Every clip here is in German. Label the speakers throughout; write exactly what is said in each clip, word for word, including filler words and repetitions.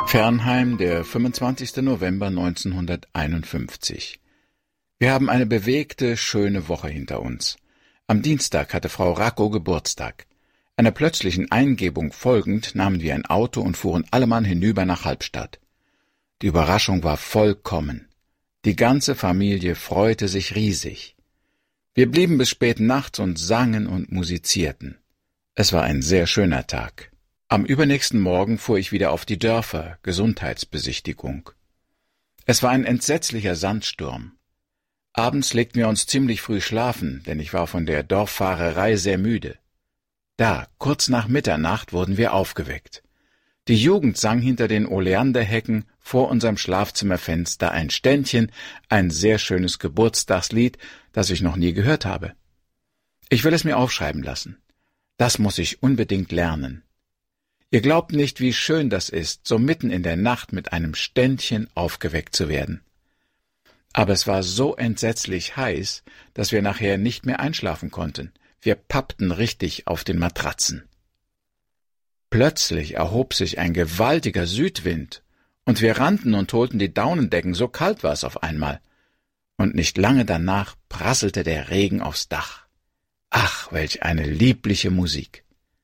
Speaker 1: Fernheim, der fünfundzwanzigster November neunzehnhunderteinundfünfzig. Wir haben eine bewegte, schöne Woche hinter uns. Am Dienstag hatte Frau Racco Geburtstag. Einer plötzlichen Eingebung folgend nahmen wir ein Auto und fuhren allemann hinüber nach Halbstadt. Die Überraschung war vollkommen. Die ganze Familie freute sich riesig. Wir blieben bis spät nachts und sangen und musizierten. Es war ein sehr schöner Tag. Am übernächsten Morgen fuhr ich wieder auf die Dörfer, Gesundheitsbesichtigung. Es war ein entsetzlicher Sandsturm. Abends legten wir uns ziemlich früh schlafen, denn ich war von der Dorffahrerei sehr müde. Da, kurz nach Mitternacht, wurden wir aufgeweckt. Die Jugend sang hinter den Oleanderhecken vor unserem Schlafzimmerfenster ein Ständchen, ein sehr schönes Geburtstagslied, das ich noch nie gehört habe. Ich will es mir aufschreiben lassen. Das muss ich unbedingt lernen. Ihr glaubt nicht, wie schön das ist, so mitten in der Nacht mit einem Ständchen aufgeweckt zu werden. Aber es war so entsetzlich heiß, dass wir nachher nicht mehr einschlafen konnten. Wir pappten richtig auf den Matratzen. Plötzlich erhob sich ein gewaltiger Südwind, und wir rannten und holten die Daunendecken, so kalt war es auf einmal. Und nicht lange danach prasselte der Regen aufs Dach. Ach, welch eine liebliche Musik!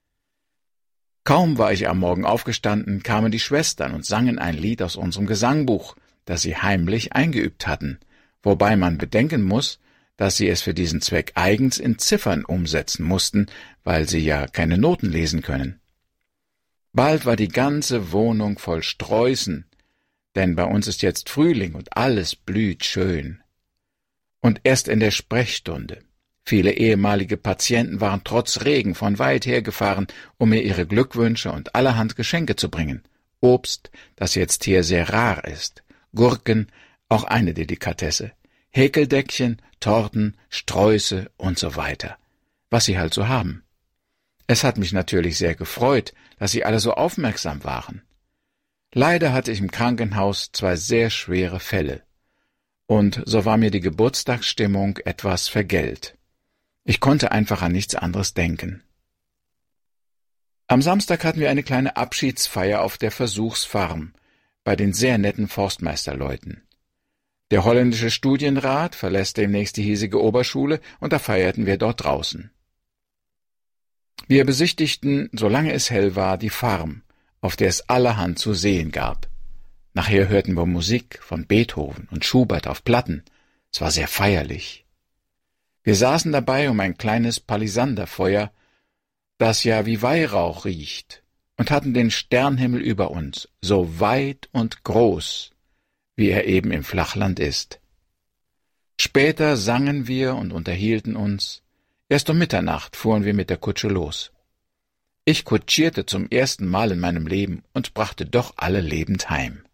Speaker 1: Kaum war ich am Morgen aufgestanden, kamen die Schwestern und sangen ein Lied aus unserem Gesangbuch, das sie heimlich eingeübt hatten, wobei man bedenken muss, dass sie es für diesen Zweck eigens in Ziffern umsetzen mussten, weil sie ja keine Noten lesen können. Bald war die ganze Wohnung voll Sträußen, denn bei uns ist jetzt Frühling und alles blüht schön. Und erst in der Sprechstunde. Viele ehemalige Patienten waren trotz Regen von weit her gefahren, um mir ihre Glückwünsche und allerhand Geschenke zu bringen. Obst, das jetzt hier sehr rar ist, Gurken, auch eine Delikatesse, Häkeldeckchen, Torten, Sträuße und so weiter, was sie halt so haben. Es hat mich natürlich sehr gefreut, dass sie alle so aufmerksam waren. Leider hatte ich im Krankenhaus zwei sehr schwere Fälle, und so war mir die Geburtstagsstimmung etwas vergällt. Ich konnte einfach an nichts anderes denken. Am Samstag hatten wir eine kleine Abschiedsfeier auf der Versuchsfarm bei den sehr netten Forstmeisterleuten. Der holländische Studienrat verlässt demnächst die hiesige Oberschule, und da feierten wir dort draußen. Wir besichtigten, solange es hell war, die Farm, auf der es allerhand zu sehen gab. Nachher hörten wir Musik von Beethoven und Schubert auf Platten. Es war sehr feierlich. Wir saßen dabei um ein kleines Palisanderfeuer, das ja wie Weihrauch riecht, und hatten den Sternhimmel über uns, so weit und groß, wie er eben im Flachland ist. Später sangen wir und unterhielten uns. Erst um Mitternacht fuhren wir mit der Kutsche los. Ich kutschierte zum ersten Mal in meinem Leben und brachte doch alle lebend heim.